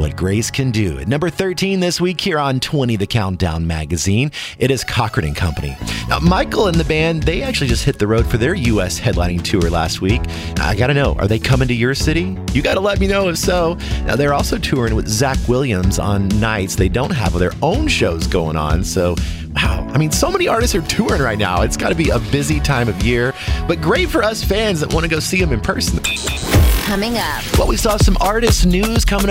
what grace can do. At number 13 this week here on 20 The Countdown magazine, it is Cochran & Company. Now, Michael and the band, they actually just hit the road for their U.S. headlining tour last week. I got to know, are they coming to your city? You got to let me know if so. Now, they're also touring with Zach Williams on nights they don't have their own shows going on. So, wow, I mean, so many artists are touring right now. It's got to be a busy time of year, but great for us fans that want to go see them in person. Coming up. Well, we saw some artist news coming up.